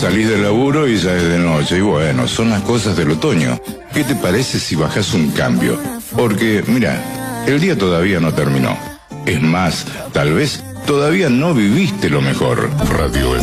Salís del laburo y ya es de noche. Y bueno, son las cosas del otoño. ¿Qué te parece si bajás un cambio? Porque, mira, el día todavía no terminó. Es más, tal vez todavía no viviste lo mejor. Radio